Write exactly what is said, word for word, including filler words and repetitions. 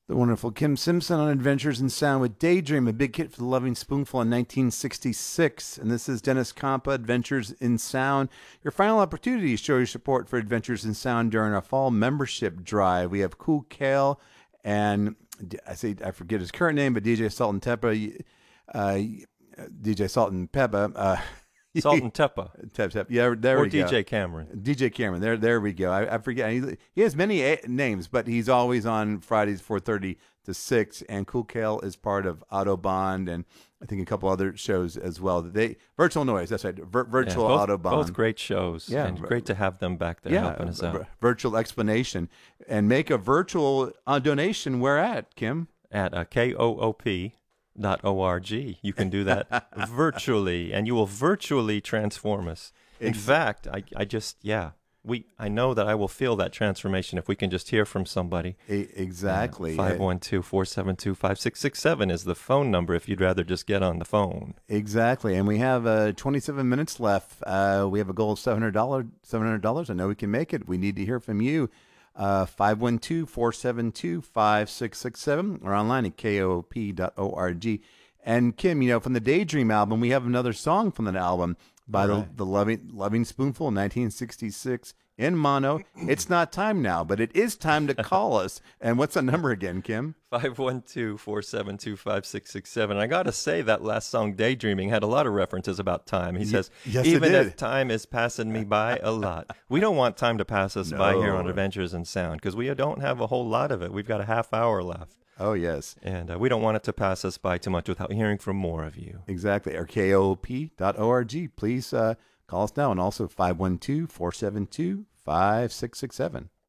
The wonderful Kim Simpson on Adventures in Sound with Daydream, a big hit for the Loving Spoonful in nineteen sixty-six. And this is Dennis Compa, Adventures in Sound. Your final opportunity to show your support for Adventures in Sound during our fall membership drive. We have Kool Kale and I say I forget his current name, but D J Salt and Peppa, uh, D J Salt and Peppa. Uh, Salt and Teppa. Tep, tep. Yeah, there or we D J go. D J Cameron. D J Cameron. There, there we go. I, I forget. He, he has many a- names, but he's always on Fridays, four thirty to six. And Kool Kale is part of Autobahn, and I think a couple other shows as well. They Virtual Noise. That's right. Vir- Virtual yeah, both, Autobahn. Both great shows. Yeah, and great to have them back there yeah, helping us out. v- virtual explanation, and make a virtual uh, donation. Where at, Kim? At uh, K O O P. Dot org. You can do that virtually, and you will virtually transform us. In Ex- fact, I, I just, yeah, we, I know that I will feel that transformation if we can just hear from somebody. Exactly. five one two, four seven two, five six six seven is the phone number if you'd rather just get on the phone. Exactly. And we have uh, twenty-seven minutes left. Uh, we have a goal of seven hundred dollars. seven hundred dollars. I know we can make it. We need to hear from you. Uh, five one two, four seven two, five six six seven or online at K O O P dot org. And Kim, you know, from the Daydream album, we have another song from that album by the, right. the Loving, Loving Spoonful, nineteen sixty-six, in mono. It's not time now, but it is time to call us. And what's the number again, Kim? five one two, four seven two, five six six seven. I got to say that last song, Daydreaming, had a lot of references about time. He says, yes, even if time is passing me by a lot. We don't want time to pass us no. by here on Adventures in Sound because we don't have a whole lot of it. We've got a half hour left. Oh, yes. And uh, we don't want it to pass us by too much without hearing from more of you. Exactly. Or K O O P dot org. Please uh, call us now. And also five one two, four seven two, five six six seven.